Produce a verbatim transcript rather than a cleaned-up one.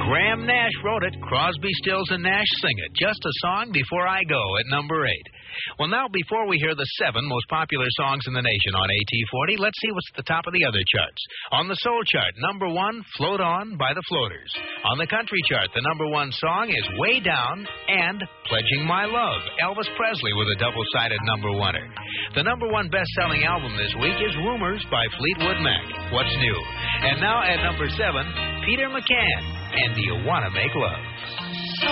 Graham Nash wrote it. Crosby, Stills, and Nash sing it. Just a Song Before I Go at number eight. Well, now, before we hear the seven most popular songs in the nation on A T forty, let's see what's at the top of the other charts. On the soul chart, number one, Float On by the Floaters. On the country chart, the number one song is Way Down and Pledging My Love. Elvis Presley with a double-sided number oneer. The number one best-selling album this week is Rumors by Fleetwood Mac. What's new? And now at number seven, Peter McCann and Do You Want to Make Love?